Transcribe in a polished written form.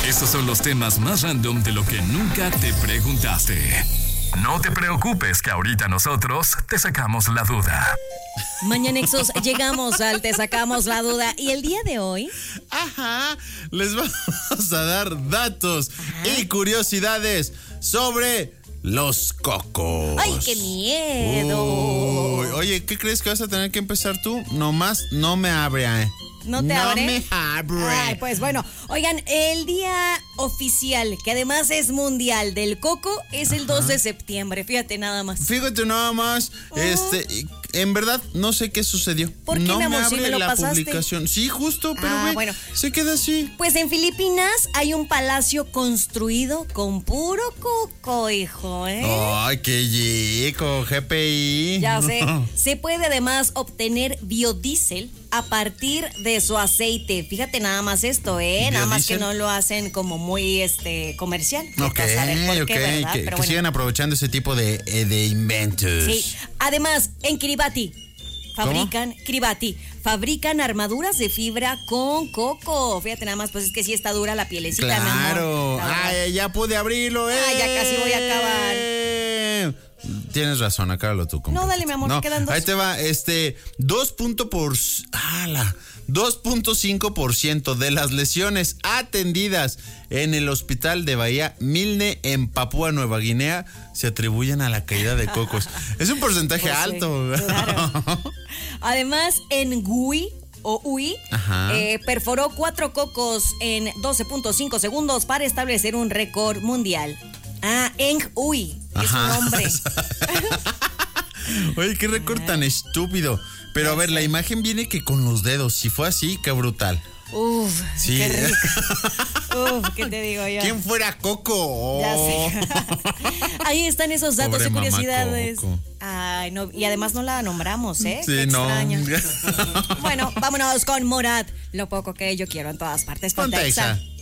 Estos son los temas más random de lo que nunca te preguntaste. No te preocupes que ahorita nosotros te sacamos la duda. Mañanexos, llegamos al Te Sacamos la Duda. Y el día de hoy... les vamos a dar datos y curiosidades sobre los cocos. ¡Ay, qué miedo! Oye, ¿qué crees que vas a tener que empezar tú? Nomás no me abre, ¿No te abre? No me abre. Ay, pues bueno, oigan, el día oficial, que además es mundial del coco, es el 2 de septiembre, fíjate nada más. Fíjate nada más, en verdad no sé qué sucedió. ¿Por qué, no mi amor, me si abre me lo la pasaste? publicación. Sí, justo, pero bueno, se queda así. Pues en Filipinas hay un palacio construido con puro coco, hijo, ¿eh? Ay, qué chico, GPI. Ya sé. Se puede además obtener biodiesel a partir de su aceite. Fíjate nada más esto, ¿eh? Nada más que no lo hacen como muy comercial. Ok, que sigan aprovechando ese tipo de inventos. Sí. Además, en Kiribati fabrican armaduras de fibra con coco. Fíjate nada más, pues es que sí está dura la pielecita. Claro. Ay, ya pude abrirlo, ya casi voy a acabar. Tienes razón, acábalo tú. No, dale, mi amor, me quedan dos. Ahí te va, 2.5% de las lesiones atendidas en el hospital de Bahía Milne en Papúa Nueva Guinea se atribuyen a la caída de cocos. Es un porcentaje alto. Claro. Además, en Ui, perforó 4 cocos en 12.5 segundos para establecer un récord mundial. Eng Ui, es su nombre. Oye, qué récord tan estúpido. Pero a ver, la imagen viene que con los dedos. Si fue así, qué brutal. Uf, sí. Qué rico. Uf, ¿qué te digo yo? ¿Quién fuera Coco? Ya sé. Ahí están esos datos y curiosidades. Coco. Ay, no, y además no la nombramos, ¿eh? Sí, qué no. extraño. Bueno, vámonos con Morat. Lo poco que yo quiero en todas partes. Ponte Exa.